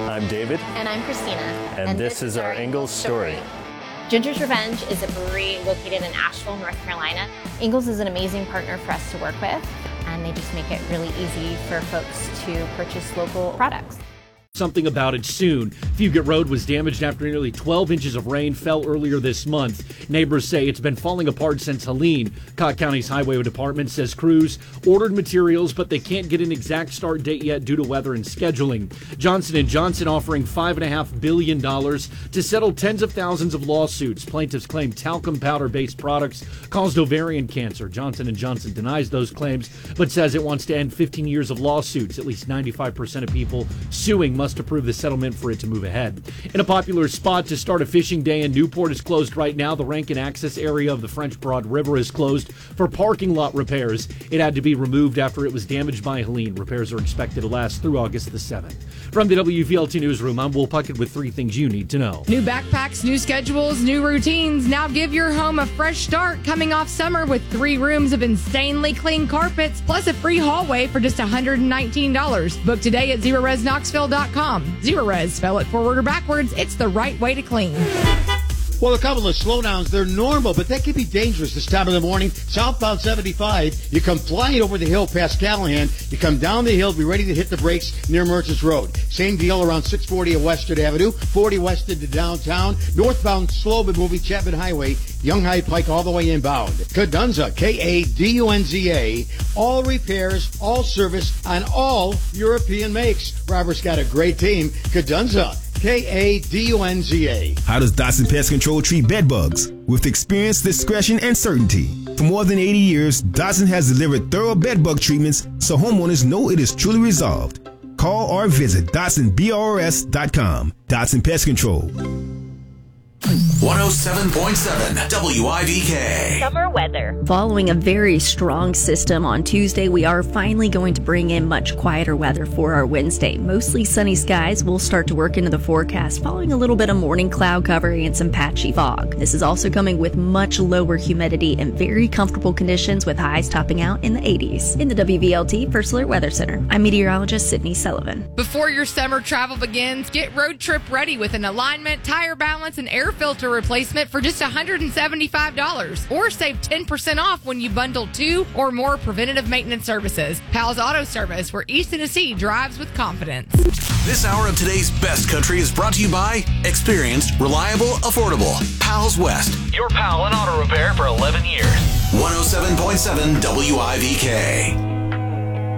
I'm David. And I'm Christina. And this is our Ingalls story. Ginger's Revenge is a brewery located in Asheville, North Carolina. Ingalls is an amazing partner for us to work with, and they just make it really easy for folks to purchase local products. Something about it soon. Fugate Road was damaged after nearly 12 inches of rain fell earlier this month. Neighbors say it's been falling apart since Helene. Cott County's Highway Department says crews ordered materials, but they can't get an exact start date yet due to weather and scheduling. Johnson & Johnson offering $5.5 billion to settle tens of thousands of lawsuits. Plaintiffs claim talcum powder-based products caused ovarian cancer. Johnson & Johnson denies those claims, but says it wants to end 15 years of lawsuits. At least 95% of people suing must approve the settlement for it to move ahead. In a popular spot to start a fishing day in Newport is closed right now. The Rankin access area of the French Broad River is closed for parking lot repairs. It had to be removed after it was damaged by Helene. Repairs are expected to last through August the 7th. From the WVLT Newsroom, I'm Will Puckett with 3 things you need to know. New backpacks, new schedules, new routines. Now give your home a fresh start coming off summer with 3 rooms of insanely clean carpets, plus a free hallway for just $119. Book today at ZeroResKnoxville.com. Zero Res, spell it forward or backwards. It's the right way to clean. Well, a couple of slowdowns, they're normal, but they can be dangerous this time of the morning. Southbound 75, you come flying over the hill past Callahan. You come down the hill, be ready to hit the brakes near Merchants Road. Same deal around 640 of Western Avenue, 40 west into downtown. Northbound slow but moving Chapman Highway, Young Hyde Pike all the way inbound. Kadunza, K-A-D-U-N-Z-A. All repairs, all service on all European makes. Robert's got a great team. Kadunza. K-A-D-U-N-Z-A. How does Dotson Pest Control treat bed bugs? With experience, discretion, and certainty. For more than 80 years, Dotson has delivered thorough bed bug treatments so homeowners know it is truly resolved. Call or visit DotsonBRS.com. Dotson Pest Control. 107.7 WIDK. Summer weather. Following a very strong system on Tuesday, we are finally going to bring in much quieter weather for our Wednesday. Mostly sunny skies will start to work into the forecast, following a little bit of morning cloud cover and some patchy fog. This is also coming with much lower humidity and very comfortable conditions with highs topping out in the 80s. In the WVLT First Alert Weather Center, I'm meteorologist Sydney Sullivan. Before your summer travel begins, get road trip ready with an alignment, tire balance, and air filter replacement for just $175, or save 10% off when you bundle 2 or more preventative maintenance services. Pal's Auto Service, where East Tennessee drives with confidence. This hour of today's best country is brought to you by experienced, reliable, affordable Pal's West. Your pal in auto repair for 11 years. 107.7 WIDK.